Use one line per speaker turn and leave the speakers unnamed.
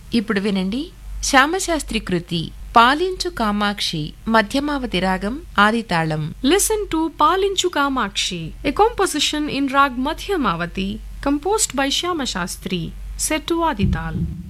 ఇప్పుడు వినండి శ్యామశాస్త్రి కృతి పాలించు కామాక్షి మధ్యమావతి రాగం ఆదితాళం.
Listen to Palinchu Kamakshi, a composition in Rag Madhyamavati, composed by Shyama Shastri, set to Adital.